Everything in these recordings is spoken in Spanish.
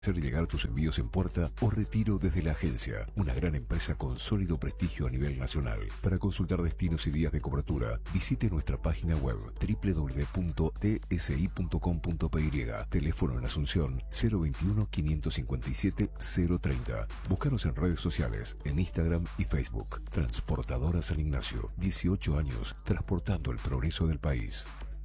Hacer llegar tus envíos en puerta o retiro desde la agencia. Una gran empresa con sólido prestigio a nivel nacional. Para consultar destinos y días de cobertura, visite nuestra página web www.tsi.com.py. Teléfono en Asunción 021 557 030. Búscanos en redes sociales, en Instagram y Facebook. Transportadora San Ignacio, 18 años transportando el progreso del país.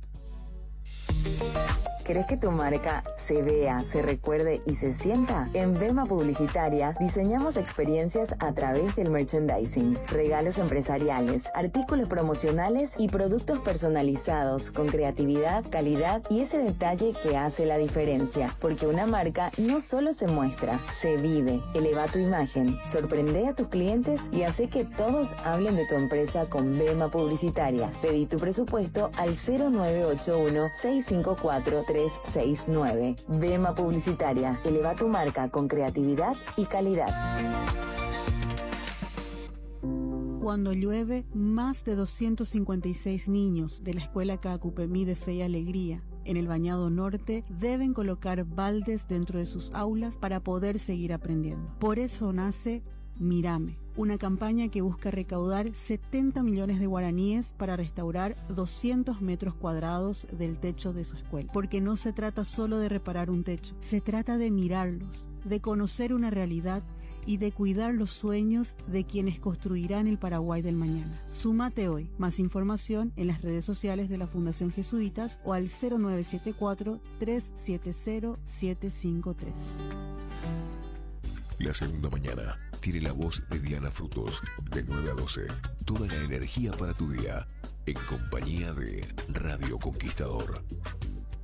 ¿Querés que tu marca se vea, se recuerde y se sienta? En Vema Publicitaria diseñamos experiencias a través del merchandising, regalos empresariales, artículos promocionales y productos personalizados con creatividad, calidad y ese detalle que hace la diferencia. Porque una marca no solo se muestra, se vive. Eleva tu imagen, sorprende a tus clientes y hace que todos hablen de tu empresa con Vema Publicitaria. Pedí tu presupuesto al 0981 654 369. Vema Publicitaria. Eleva tu marca con creatividad y calidad. Cuando llueve, más de 256 niños de la escuela Cacupemí de Fe y Alegría en el Bañado Norte deben colocar baldes dentro de sus aulas para poder seguir aprendiendo. Por eso nace Mírame, una campaña que busca recaudar 70 millones de guaraníes para restaurar 200 metros cuadrados del techo de su escuela. Porque no se trata solo de reparar un techo, se trata de mirarlos, de conocer una realidad y de cuidar los sueños de quienes construirán el Paraguay del mañana. Súmate hoy. Más información en las redes sociales de la Fundación Jesuitas o al 0974-370-753. La segunda mañana tiene la voz de Diana Frutos, de 9 a 12. Toda la energía para tu día, en compañía de Radio Conquistador.